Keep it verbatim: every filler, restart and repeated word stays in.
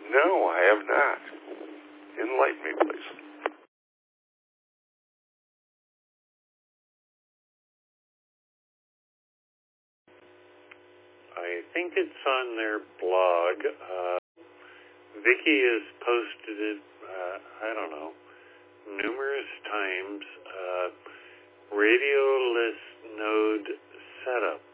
No, I have not. Enlighten me, please. I think it's on their blog. Uh, Vicky has posted it, uh, I don't know, numerous times. Uh, Radioless Node Setup.